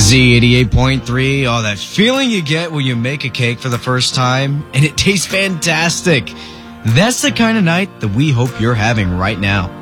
Z88.3, oh, that feeling you get when you make a cake for the first time and it tastes fantastic. That's the kind of night that we hope you're having right now.